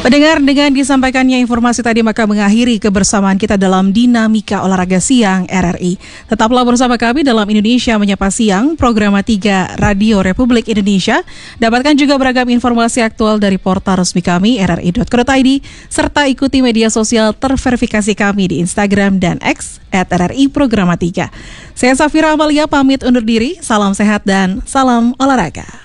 Pendengar, dengan disampaikannya informasi tadi maka mengakhiri kebersamaan kita dalam Dinamika Olahraga Siang RRI. Tetaplah bersama kami dalam Indonesia Menyapa Siang, program 3 Radio Republik Indonesia. Dapatkan juga beragam informasi aktual dari portal resmi kami rri.co.id serta ikuti media sosial terverifikasi kami di Instagram dan X @RRI Programa 3. Saya Safira Amalia pamit undur diri, salam sehat dan salam olahraga.